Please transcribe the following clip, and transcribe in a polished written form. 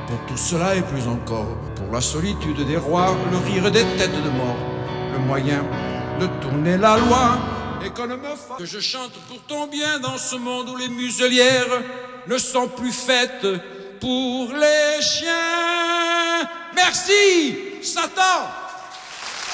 Pour tout cela et plus encore, pour la solitude des rois, le rire des têtes de mort, le moyen de tourner la loi, et qu'on ne me fasse que je chante pour ton bien dans ce monde où les muselières ne sont plus faites pour les chiens. Merci, Satan!